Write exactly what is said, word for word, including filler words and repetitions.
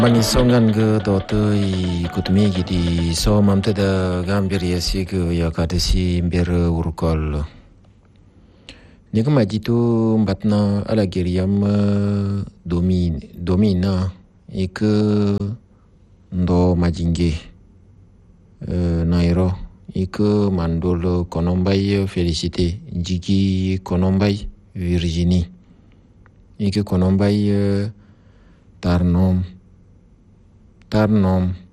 Manisongan ge doto i kutumi gidi so mamte da gambir yasi ge ya kadesi mber urkol. Nika majitu mbatna ala geriam domi domina ik ndo majinge nairo ik mandol konombay Félicité jigi konombay Virginie ik konombay tarnom tarnom